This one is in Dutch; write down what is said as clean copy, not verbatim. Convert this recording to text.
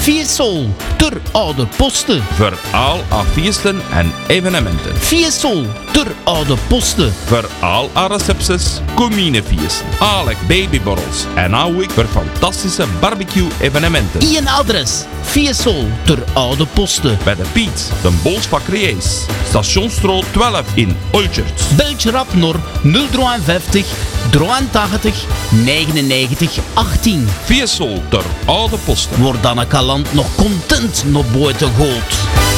Fiesol ter Oude Posten. Voor al haar feesten en evenementen. Fiesol ter Oude Posten. Voor al haar recepties, communefeesten, alek babyborrels en ook voor fantastische barbecue-evenementen. Ien adres. Fiesol ter Oude Posten. Bij de Piet, de Bolsbakkerijs, Stationsstraat 12 in Olchert. Beltje rap naar 053 83 99 18. Fiesol ter Oude Posten. Wordt dan een kalant nog content naar buiten gehaald.